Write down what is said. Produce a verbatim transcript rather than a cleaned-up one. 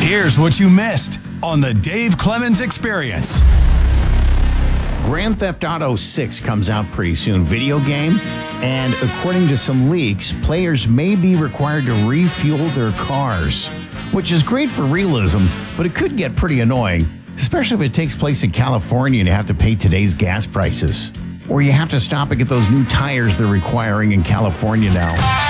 Here's what you missed on the Dave Clemens Experience. Grand Theft Auto six comes out pretty soon, video game, and according to some leaks, players may be required to refuel their cars, which is great for realism, but it could get pretty annoying, especially if it takes place in California and you have to pay today's gas prices. Or you have to stop and get those new tires they're requiring in California now.